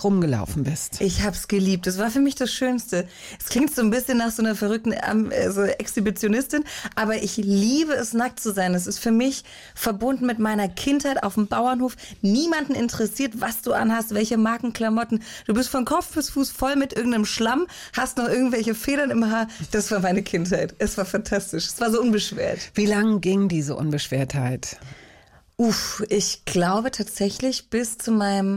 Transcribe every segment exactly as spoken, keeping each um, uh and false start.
rumgelaufen bist. Ich hab's geliebt. Das war für mich das Schönste. Es klingt so ein bisschen nach so einer verrückten ähm, also Exhibitionistin, aber ich liebe es, nackt zu sein. Es ist für mich verbunden mit meiner Kindheit auf dem Bauernhof. Niemanden interessiert, was du anhast, welche Markenklamotten. Du bist von Kopf bis Fuß voll mit irgendeinem Schlamm, hast noch irgendwelche Federn im Haar. Das war meine Kindheit. Es war fantastisch. Es war so unbeschwert. Wie lang ging diese Unbeschwertheit? Uff, ich glaube tatsächlich bis zu meinem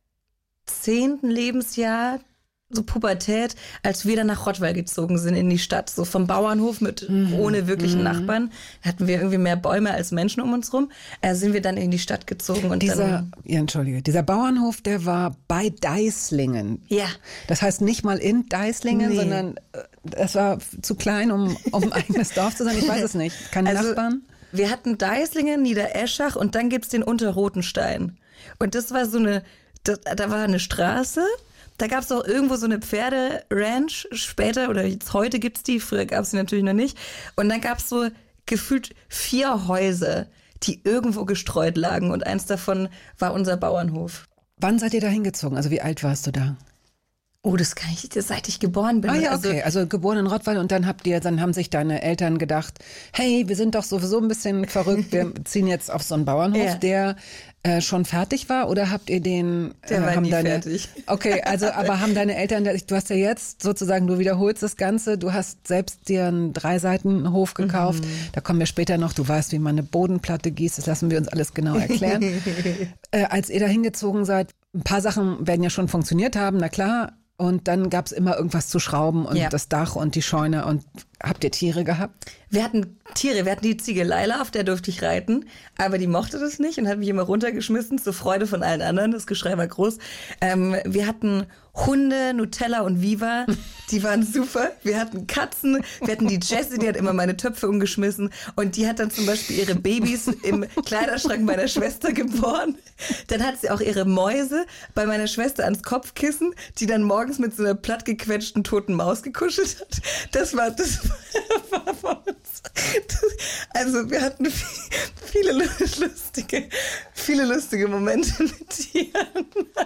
zehnten Lebensjahr, so Pubertät, als wir dann nach Rottweil gezogen sind in die Stadt, so vom Bauernhof mit mhm. ohne wirklichen mhm. Nachbarn, hatten wir irgendwie mehr Bäume als Menschen um uns rum, äh, sind wir dann in die Stadt gezogen. Und dieser, dann, ja, Entschuldige, dieser Bauernhof, der war bei Deislingen. Ja. Das heißt nicht mal in Deislingen, nee. sondern das war zu klein, um, um ein eigenes Dorf zu sein. Ich weiß es nicht. Keine also, Nachbarn? Wir hatten Deislingen, Niedereschach und dann gibt's den Unterrotenstein. Und das war so eine, da, da war eine Straße. Da gab es auch irgendwo so eine Pferderanch später, oder jetzt heute gibt's die, früher gab es die natürlich noch nicht. Und dann gab es so gefühlt vier Häuser, die irgendwo gestreut lagen. Und eins davon war unser Bauernhof. Wann seid ihr da hingezogen? Also wie alt warst du da? Oh, das kann ich, seit ich geboren bin. Ah ja, okay, also, also geboren in Rottweil und dann habt ihr, dann haben sich deine Eltern gedacht, hey, wir sind doch sowieso ein bisschen verrückt, wir ziehen jetzt auf so einen Bauernhof, ja. der äh, schon fertig war, oder habt ihr den... Der äh, war haben nie deine, fertig. Okay, also aber haben deine Eltern, du hast ja jetzt sozusagen, du wiederholst das Ganze, du hast selbst dir einen Dreiseitenhof gekauft, mhm. da kommen wir später noch, du weißt, wie man eine Bodenplatte gießt, das lassen wir uns alles genau erklären. äh, als ihr da hingezogen seid, ein paar Sachen werden ja schon funktioniert haben, na klar. Und dann gab es immer irgendwas zu schrauben und ja. das Dach und die Scheune. Und habt ihr Tiere gehabt? Wir hatten Tiere, wir hatten die Ziege Leila, auf der durfte ich reiten, aber die mochte das nicht und hat mich immer runtergeschmissen, zur Freude von allen anderen, das Geschrei war groß. Ähm, wir hatten Hunde, Nutella und Viva, die waren super. Wir hatten Katzen, wir hatten die Jessie, die hat immer meine Töpfe umgeschmissen und die hat dann zum Beispiel ihre Babys im Kleiderschrank meiner Schwester geboren. Dann hat sie auch ihre Mäuse bei meiner Schwester ans Kopfkissen, die dann morgens mit so einer plattgequetschten toten Maus gekuschelt hat. Das war, das war bei uns. Das, also wir hatten viele lustige, viele lustige Momente mit Tieren.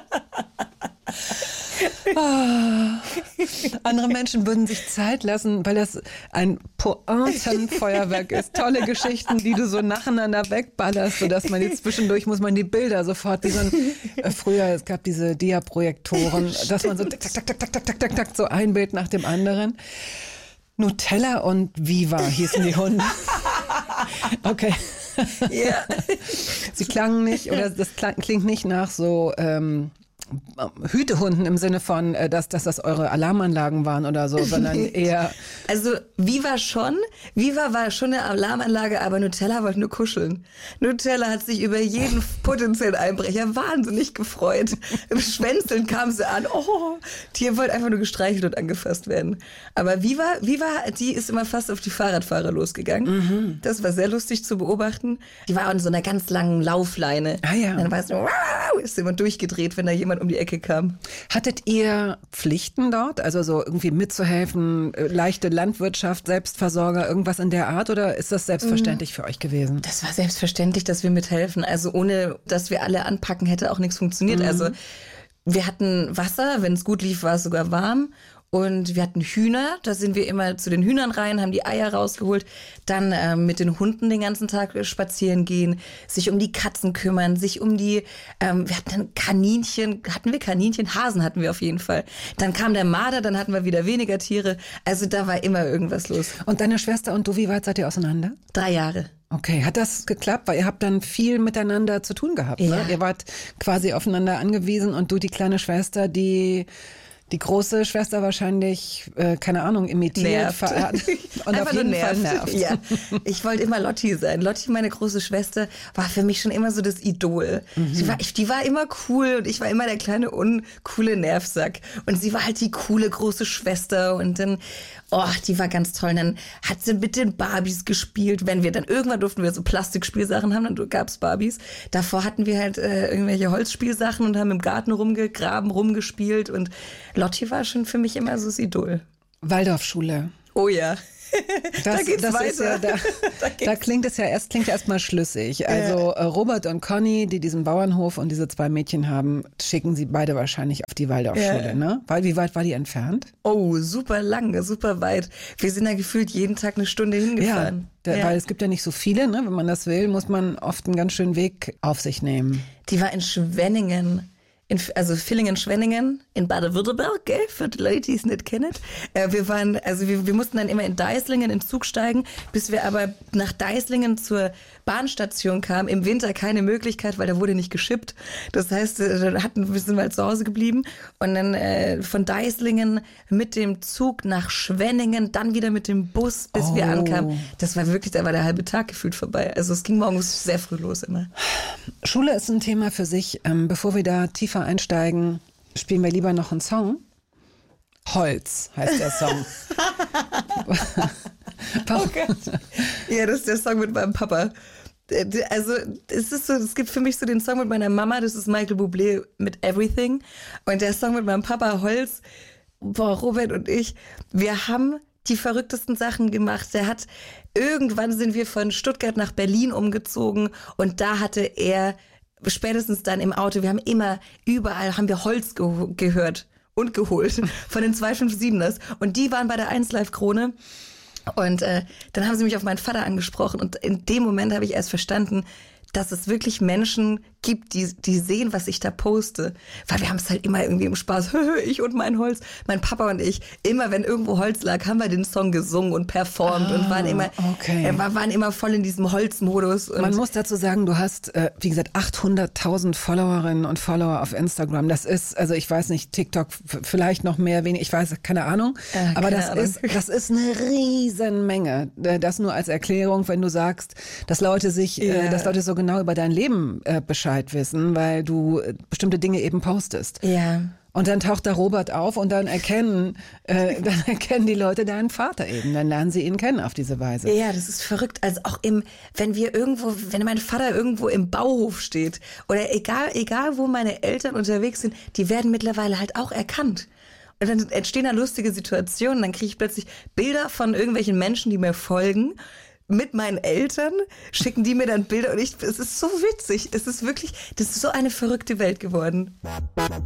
Oh. Andere Menschen würden sich Zeit lassen, weil das ein Pointenfeuerwerk ist. Tolle Geschichten, die du so nacheinander wegballerst, sodass man jetzt zwischendurch muss man die Bilder sofort, wie so ein, äh, früher, es gab diese Diaprojektoren, dass man so tak, tak, tak, tak, tak, tak, tak, tak, so ein Bild nach dem anderen. Nutella und Viva hießen die Hunde. Okay. Ja. Sie klangen nicht, oder das klingt nicht nach so ähm, Hütehunden im Sinne von, dass, dass das eure Alarmanlagen waren oder so, sondern eher... Also Viva schon, Viva war schon eine Alarmanlage, aber Nutella wollte nur kuscheln. Nutella hat sich über jeden potenziellen Einbrecher wahnsinnig gefreut. Im Schwänzeln kam sie an, oh, die wollte einfach nur gestreichelt und angefasst werden. Aber Viva, Viva, die ist immer fast auf die Fahrradfahrer losgegangen. Mhm. Das war sehr lustig zu beobachten. Die war in so einer ganz langen Laufleine. Ah ja. Dann war es so, wow, ist immer durchgedreht, wenn da jemand um die Ecke kam. Hattet ihr Pflichten dort? Also so irgendwie mitzuhelfen, leichte Landwirtschaft, Selbstversorger, irgendwas in der Art? Oder ist das selbstverständlich für euch gewesen? Das war selbstverständlich, dass wir mithelfen. Also ohne, dass wir alle anpacken, hätte auch nichts funktioniert. Mhm. Also wir hatten Wasser, wenn es gut lief, war es sogar warm. Und wir hatten Hühner, da sind wir immer zu den Hühnern rein, haben die Eier rausgeholt, dann äh, mit den Hunden den ganzen Tag spazieren gehen, sich um die Katzen kümmern, sich um die, ähm, wir hatten dann Kaninchen, hatten wir Kaninchen? Hasen hatten wir auf jeden Fall. Dann kam der Marder, dann hatten wir wieder weniger Tiere, also da war immer irgendwas los. Und deine Schwester und du, wie weit seid ihr auseinander? Drei Jahre. Okay, hat das geklappt? Weil ihr habt dann viel miteinander zu tun gehabt, ja. ne? Ihr wart quasi aufeinander angewiesen und du, die kleine Schwester, die... Die große Schwester wahrscheinlich, äh, keine Ahnung, imitiert, nervt. verehrt und Einfach auf jeden nur Fall nervt. nervt. Ja. Ich wollte immer Lotti sein. Lotti, meine große Schwester, war für mich schon immer so das Idol. Mhm. Die, war, die war immer cool und ich war immer der kleine uncoole Nervsack. Und sie war halt die coole große Schwester und dann, oh, die war ganz toll. Und dann hat sie mit den Barbies gespielt. Wenn wir dann irgendwann durften wir so Plastikspielsachen haben, dann gab's Barbies. Davor hatten wir halt äh, irgendwelche Holzspielsachen und haben im Garten rumgegraben, rumgespielt und Lotti war schon für mich immer so das Idol. Waldorfschule. Oh ja. Da geht's das weiter. Ist ja, da, Da da geht's- klingt es ja erst klingt ja erstmal schlüssig. Also äh, Robert und Conny, die diesen Bauernhof und diese zwei Mädchen haben, schicken sie beide wahrscheinlich auf die Waldorfschule, Ja. ne? Weil wie weit war die entfernt? Oh, super lang, super weit. Wir sind da gefühlt jeden Tag eine Stunde hingefahren. Da, weil es gibt ja nicht so viele, ne? Wenn man das will, muss man oft einen ganz schönen Weg auf sich nehmen. Die war in Schwenningen. In, also Villingen-Schwenningen in Baden-Württemberg, gell, für die Leute, die es nicht kennen. Äh, wir waren, also wir, wir mussten dann immer in Deislingen in den Zug steigen, bis wir aber nach Deislingen zur Bahnstation kamen. Im Winter keine Möglichkeit, weil da wurde nicht geschippt. Das heißt, äh, da hatten, wir sind halt zu Hause geblieben und dann äh, von Deislingen mit dem Zug nach Schwenningen, dann wieder mit dem Bus, bis wir Oh. ankamen. Das war wirklich, da war der halbe Tag gefühlt vorbei. Also es ging morgens sehr früh los immer. Schule ist ein Thema für sich. Ähm, bevor wir da tiefer einsteigen, spielen wir lieber noch einen Song. Holz heißt der Song. Oh Gott. Ja, das ist der Song mit meinem Papa. Also es ist so, es gibt für mich so den Song mit meiner Mama, das ist Michael Bublé mit Everything. Und der Song mit meinem Papa Holz, boah, Robert und ich, wir haben die verrücktesten Sachen gemacht. Der hat, irgendwann sind wir von Stuttgart nach Berlin umgezogen und da hatte er spätestens dann im Auto, wir haben immer, überall haben wir Holz ge- gehört und geholt von den zwei fünf siebeners und die waren bei der eins Live Krone. Und äh, dann haben sie mich auf meinen Vater angesprochen und in dem Moment habe ich erst verstanden, dass es wirklich Menschen gibt, die, die sehen, was ich da poste. Weil wir haben es halt immer irgendwie im Spaß, ich und mein Holz, mein Papa und ich, immer wenn irgendwo Holz lag, haben wir den Song gesungen und performt Ah, und waren immer, okay. äh, waren immer voll in diesem Holzmodus. Und Man muss dazu sagen, du hast, äh, wie gesagt, achthunderttausend Followerinnen und Follower auf Instagram. Das ist, also ich weiß nicht, TikTok f- vielleicht noch mehr, wenig, ich weiß, keine Ahnung. Äh, aber keine das Ahnung. ist, das ist eine Riesenmenge. Äh, Das nur als Erklärung, wenn du sagst, dass Leute sich, Ja. äh, dass Leute so genau über dein Leben äh, Bescheid wissen, weil du äh, bestimmte Dinge eben postest. ja. Und dann taucht da Robert auf und dann erkennen, äh, dann erkennen die Leute deinen Vater eben. Dann lernen sie ihn kennen auf diese Weise. Ja, das ist verrückt. Also auch im, wenn wir irgendwo, wenn mein Vater irgendwo im Bauhof steht oder egal, egal wo meine Eltern unterwegs sind, die werden mittlerweile halt auch erkannt. Und dann entstehen da lustige Situationen. Dann kriege ich plötzlich Bilder von irgendwelchen Menschen, die mir folgen. Mit meinen Eltern schicken die mir dann Bilder und ich, es ist so witzig. Es ist wirklich, das ist so eine verrückte Welt geworden.